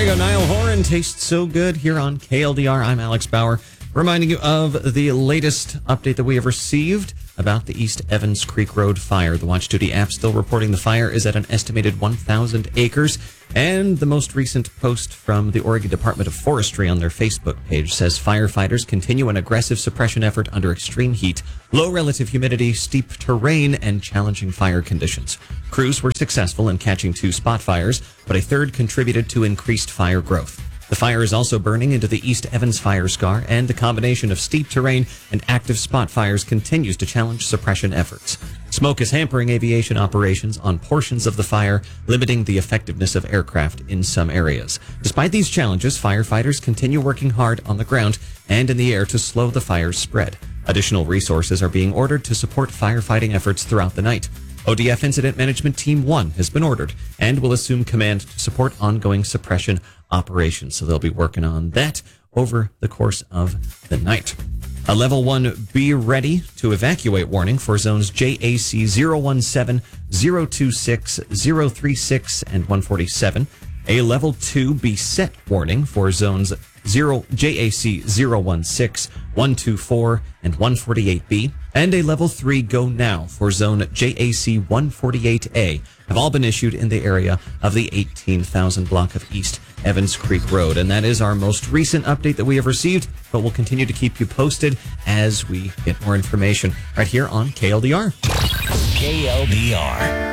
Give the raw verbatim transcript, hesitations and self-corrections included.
you go, Niall Horan. Tastes so good here on K L D R. I'm Alex Bauer, reminding you of the latest update that we have received about the East Evans Creek Road fire. The Watch Duty app still reporting the fire is at an estimated one thousand acres. And the most recent post from the Oregon Department of Forestry on their Facebook page says firefighters continue an aggressive suppression effort under extreme heat, low relative humidity, steep terrain, and challenging fire conditions. Crews were successful in catching two spot fires, but a third contributed to increased fire growth. The fire is also burning into the East Evans fire scar, and the combination of steep terrain and active spot fires continues to challenge suppression efforts. Smoke is hampering aviation operations on portions of the fire, limiting the effectiveness of aircraft in some areas. Despite these challenges, firefighters continue working hard on the ground and in the air to slow the fire's spread. Additional resources are being ordered to support firefighting efforts throughout the night. O D F Incident Management Team one has been ordered and will assume command to support ongoing suppression operations. So they'll be working on that over the course of the night. A level one be ready to evacuate warning for zones J A C zero one seven, zero two six, zero three six, and one forty-seven. A level two be set warning for zones zero J A C zero one six, one two four, and one forty-eight B, and a level three go now for zone J A C one forty-eight A have all been issued in the area of the eighteen thousand block of East Evans Creek Road. And that is our most recent update that we have received, but we'll continue to keep you posted as we get more information right here on K L D R. K L D R.